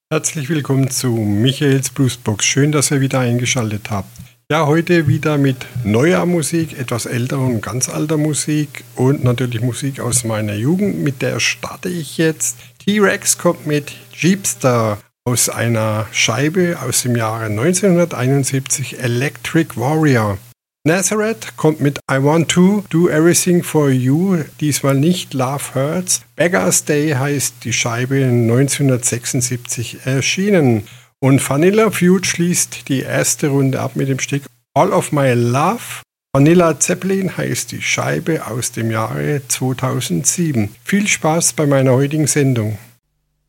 Herzlich willkommen zu Michaels Bluesbox. Schön, dass ihr wieder eingeschaltet habt. Ja, heute wieder mit neuer Musik, etwas älterer und ganz alter Musik und natürlich Musik aus meiner Jugend. Mit der starte ich jetzt. T-Rex kommt mit Jeepster aus einer Scheibe aus dem Jahre 1971, Electric Warrior. Nazareth kommt mit I Want to Do Everything for You, diesmal nicht Love Hurts. Beggar's Day heißt die Scheibe 1976 erschienen. Und Vanilla Fudge schließt die erste Runde ab mit dem Stück All of My Love. Vanilla Zeppelin heißt die Scheibe aus dem Jahre 2007. Viel Spaß bei meiner heutigen Sendung.